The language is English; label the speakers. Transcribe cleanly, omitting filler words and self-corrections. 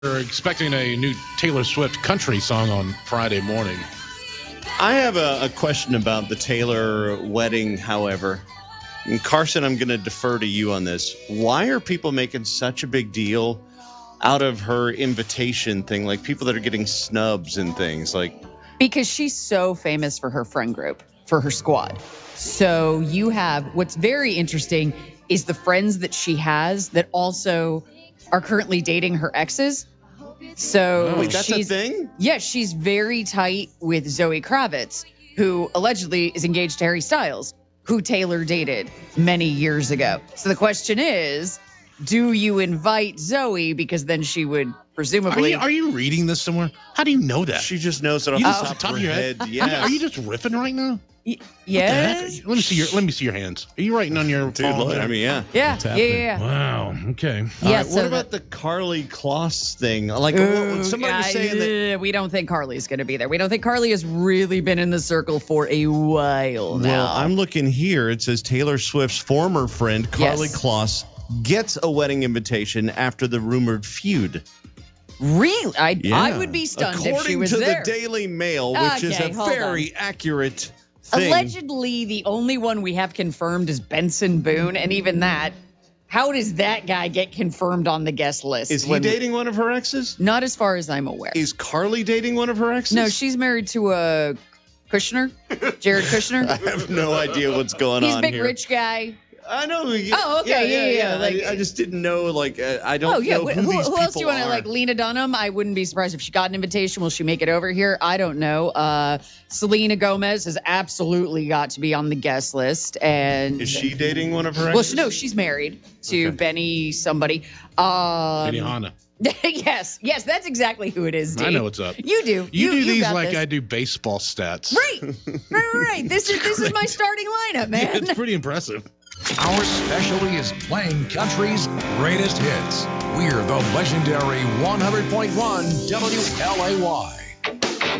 Speaker 1: We're expecting a new Taylor Swift country song on Friday morning.
Speaker 2: I have a question about the Taylor wedding, however. And Carson, I'm going to defer to you on this. Why are people making such a big deal out of her invitation thing? Like people that are getting snubs and things like.
Speaker 3: Because she's so famous for her friend group, for her squad. So you have, what's very interesting is the friends that she has that also are currently dating her exes. So
Speaker 2: Wait, that's a thing?
Speaker 3: Yeah, she's very tight with Zoe Kravitz, who allegedly is engaged to Harry Styles, who Taylor dated many years ago. So the question is, do you invite Zoe? Because then she would presumably...
Speaker 1: Are you reading this somewhere? How do you know that?
Speaker 2: She just knows it off the top of her head.
Speaker 1: Yeah. Are you just riffing right now?
Speaker 3: Yes.
Speaker 1: Let me see your hands. Are you writing on your phone?
Speaker 2: I mean, yeah.
Speaker 3: Yeah.
Speaker 1: Wow. Okay.
Speaker 3: Yeah.
Speaker 2: Right, what about the Carly Kloss thing? Like somebody was saying that
Speaker 3: we don't think Carly's going to be there. We don't think Carly has really been in the circle for a while now.
Speaker 2: Well, I'm looking here. It says Taylor Swift's former friend Carly Kloss gets a wedding invitation after the rumored feud.
Speaker 3: Really? I would be stunned if she was there.
Speaker 2: According to the Daily Mail, which is a very accurate thing.
Speaker 3: Allegedly, the only one we have confirmed is Benson Boone, and even that, how does that guy get confirmed on the guest list?
Speaker 2: Is he dating one of her exes?
Speaker 3: Not as far as I'm aware.
Speaker 2: Is Carly dating one of her exes?
Speaker 3: No, she's married to a Kushner, Jared Kushner.
Speaker 2: I have no idea what's going on
Speaker 3: here. He's a big rich guy.
Speaker 2: I know.
Speaker 3: Oh, okay, yeah.
Speaker 2: Like, I just didn't know. Like, I don't know who these people are.
Speaker 3: Who else do you want to like? Lena Dunham. I wouldn't be surprised if she got an invitation. Will she make it over here? I don't know. Selena Gomez has absolutely got to be on the guest list. And
Speaker 2: is she dating one of her exes?
Speaker 3: Well, no, she's married to Benny somebody.
Speaker 1: Benihana.
Speaker 3: Yes, that's exactly who it is, Dave.
Speaker 1: I know what's up.
Speaker 3: You do.
Speaker 1: You do these like this. I do baseball stats.
Speaker 3: Right. This is my starting lineup, man.
Speaker 1: Yeah, it's pretty impressive.
Speaker 4: Our specialty is playing country's greatest hits. We're the legendary 100.1 WLAY.